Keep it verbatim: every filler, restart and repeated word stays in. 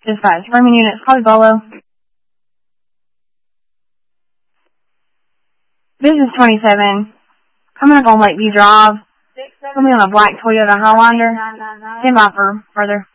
Dispatch. Framing units, copy Bolo. Business twenty-seven. Coming up on Lakeview Drive. Coming on a black Toyota Highlander. Stand by for further.